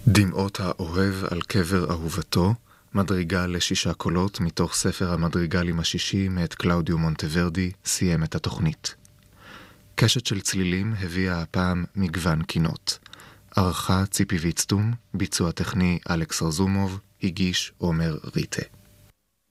דמעות האוהב על קבר אהובתו, מדריגה ל6 קולות מתוך ספר המדריגלים השישי מאת קלאודיו מונטוורדי, סיים את התוכנית. קשת של צלילים הביאה הפעם מגוון קינות. ערכה ציפי ויצטום, ביצוע טכני אלכס רזומוב, הגיש עומר ריטה.